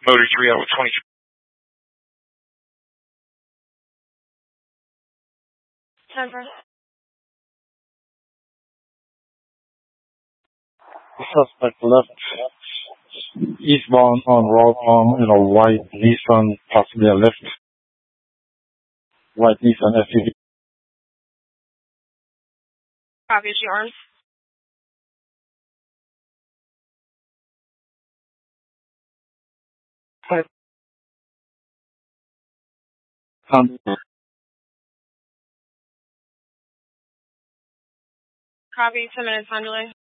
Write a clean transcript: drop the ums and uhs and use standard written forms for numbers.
Motor 3 out with 23. Denver. The suspect left eastbound on Route 1 in a white Nissan, possibly a Lyft. White Nissan SUV. Copy, it's yours. Copy, 10 minutes on delay.